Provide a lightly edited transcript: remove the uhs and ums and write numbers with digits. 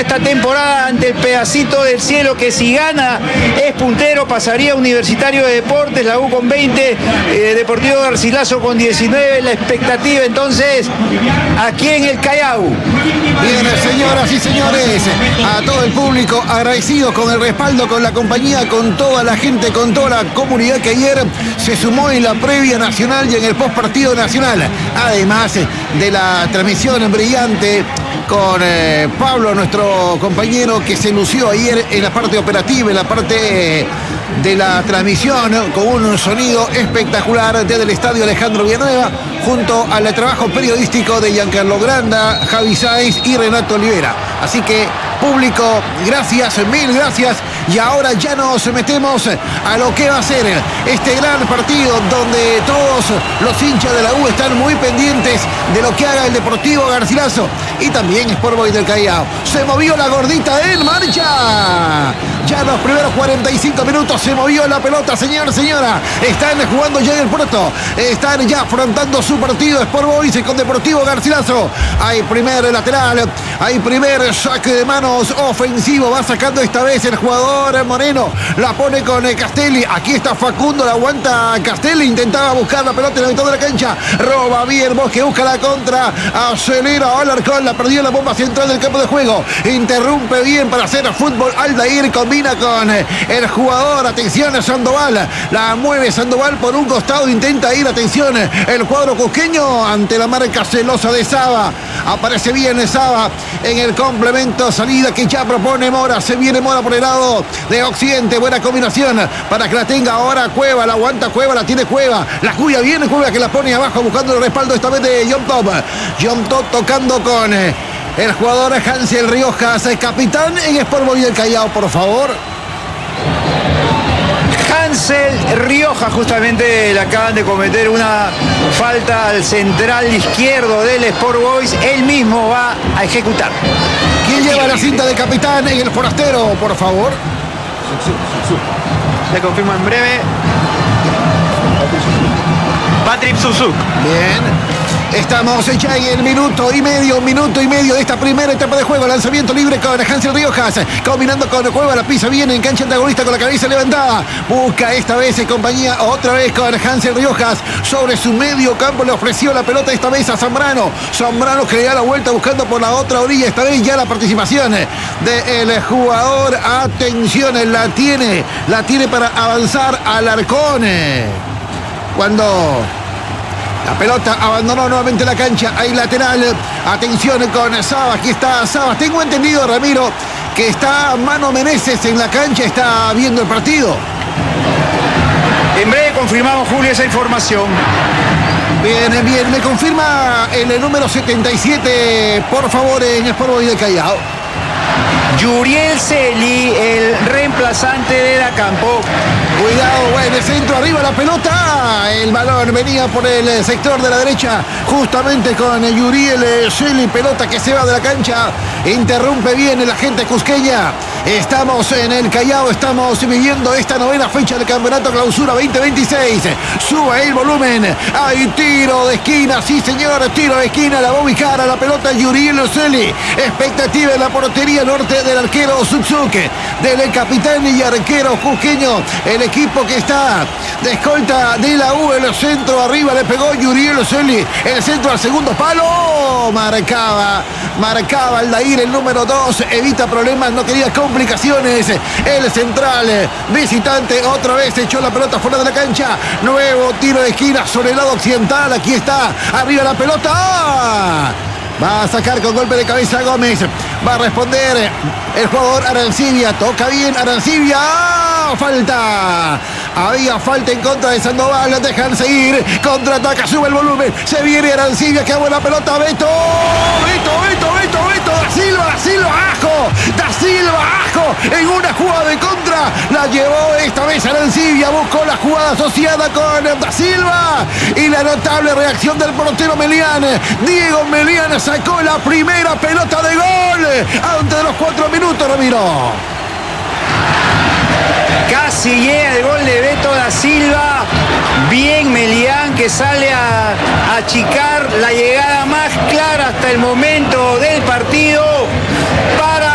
esta temporada ante el pedacito del cielo que si gana es puntero, pasaría Universitario de Deportes, la U con 20, Deportivo Garcilaso con 19, la expectativa entonces aquí en el Callao. Bien, señoras y señores, a todo el público agradecido con el respaldo, con la compañía, con toda la gente, con toda la comunidad que ayer se sumó en la previa nacional y en el postpartido nacional, además de la transmisión brillante con Pablo, nuestro compañero que se lució ayer en la parte operativa, en la parte de la transmisión, con un sonido espectacular desde el estadio Alejandro Villanueva, junto al trabajo periodístico de Giancarlo Granda, Javi Sáenz y Renato Olivera. Así que, público, gracias, mil gracias. Y ahora ya nos metemos a lo que va a ser este gran partido, donde todos los hinchas de la U están muy pendientes de lo que haga el Deportivo Garcilaso y también Sport Boys del Callao. Se movió la gordita en marcha. Ya en los primeros 45 minutos se movió la pelota, señor, señora. Están jugando ya en el puerto. Están ya afrontando su partido Sport Boys con Deportivo Garcilaso. Hay primer lateral, hay primer saque de manos ofensivo. Va sacando esta vez el jugador Moreno. La pone con Castelli. Aquí está Facundo, la aguanta Castelli. Intentaba buscar la pelota en la mitad de la cancha. Roba bien Bosque, busca la contra. Acelera Alarcón, la perdió en la bomba central del campo de juego. Interrumpe bien para hacer fútbol Aldair. Combina con el jugador. Atención a Sandoval. La mueve Sandoval por un costado. Intenta ir, atención, el cuadro cusqueño ante la marca celosa de Saba. Aparece bien Saba en el complemento. Salida que ya propone Mora. Se viene Mora por el lado de Occidente. Buena combinación para que la tenga ahora Cueva. La aguanta Cueva, la tiene Cueva. La cuida bien Cueva, que la pone abajo buscando el respaldo esta vez de John Top. John Top tocando con el jugador Hansel Riojas, capitán en Sport Boys del Callao, por favor. Hansel Riojas justamente le acaban de cometer una falta al central izquierdo del Sport Boys. Él mismo va a ejecutar. ¿Quién lleva la cinta de capitán en el forastero, por favor? Le confirmo en breve. Patrick Susuk. Bien. Estamos ya en el minuto y medio de esta primera etapa de juego. Lanzamiento libre con Hansel Riojas, combinando con Cueva, la pisa bien en cancha antagonista con la cabeza levantada. Busca esta vez en compañía, otra vez con Hansel Riojas. Sobre su medio campo le ofreció la pelota esta vez a Zambrano. Zambrano que le da la vuelta buscando por la otra orilla. Esta vez ya la participación del jugador. Atención, la tiene para avanzar Alarcón. Cuando la pelota abandonó nuevamente la cancha. Hay lateral. Atención con Sabas. Aquí está Sabas. Tengo entendido, Ramiro, que está Mano Meneses en la cancha. Está viendo el partido. En breve confirmamos, Julio, esa información. Bien, bien. Me confirma el número 77, por favor, en Sport Boys del Callao. Yuriel Celi, el reemplazante de Dacampo. Cuidado, buen centro, arriba la pelota. El balón venía por el sector de la derecha, justamente con Yuriel Celi. Pelota que se va de la cancha. Interrumpe bien el agente cusqueña. Estamos en el Callao, estamos viviendo esta novena fecha del Campeonato Clausura 2026. Sube el volumen. Hay tiro de esquina, sí señor, tiro de esquina. La va a ubicar a la pelota Yuriel Celi. Expectativa en la portería norte del arquero Suzuki, del capitán y arquero cusqueño. El equipo que está de escolta de la U, el centro arriba le pegó Yuriel Celi. El centro al segundo palo. Marcaba Aldair, el número 2. Evita problemas, no quería complicaciones. El central visitante otra vez echó la pelota fuera de la cancha. Nuevo tiro de esquina sobre el lado occidental. Aquí está, arriba la pelota. Va a sacar con golpe de cabeza Gómez. Va a responder el jugador Arancibia. Toca bien Arancibia. Falta. Había falta en contra de Sandoval. Dejan seguir. Contraataca, sube el volumen. Se viene Arancibia. Que buena pelota. Beto. Da Silva Ajo. En una jugada de contra. La llevó esta vez Arancibia. Buscó la jugada asociada con Da Silva. Y la notable reacción del portero Melián. Diego Melián sacó la primera pelota de gol antes de los 4 minutos, Ramiro. Casi llega el gol de Beto da Silva. Bien Melián, que sale a achicar la llegada más clara hasta el momento del partido para